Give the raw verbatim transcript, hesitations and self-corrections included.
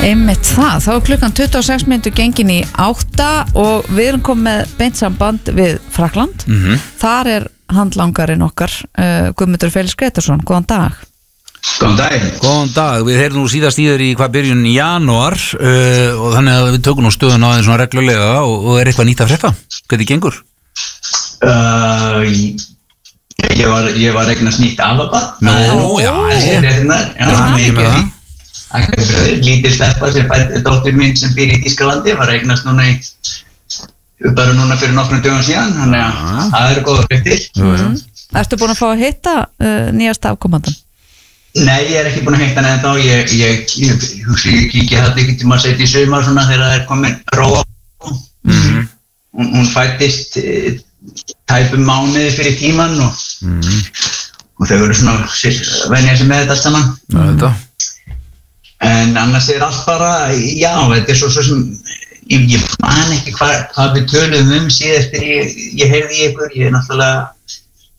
Einmitt það, þá er klukkan tuttugu og sex mínútur gengin í átta og við erum komið með beint samband við Frakkland. Mm-hmm. Þar er handlangarinn okkar, uh, Guðmundur Felix Gretarsson. Góðan dag. Góðan dag. Góðan dag, við heyrðum nú síðast í þér í hvað byrjun í janúar uh, og þannig að við tökum nú stöðun á þeim svona reglulega og, og er eitthvað nýtt að frétta? Hvernig gengur? Uh, ég var, ég var eignast nýtt afabarn. Nú, já, ég er hérna. Já, ekki með það. Lítil stelpa sem fætti dóttir mín sem býr í Þýskalandi var eignast núna í bara núna fyrir nokkrum dögum síðan, þannig að það eru góða fréttir. Mm. Ertu búin að fá að hitta uh, nýjasta afkomandan? Nei, ég er ekki búin að hitta hann ennþá. Ég, ég, ég, ég, ég kíkja þetta ekki til maður að setja í saumar svona þegar það er komin róa. Mm-hmm. Hún, hún fættist e, tæpum mánuði fyrir tíman og, mm-hmm. og þau eru svona venja sig með þetta allt saman. Þetta. En annars er allt bara, já, þetta er svo, svo sem, ég, ég man ekki hvað hva við töluðum um síðast þegar ég, ég heyrði í ykkur, ég er náttúrulega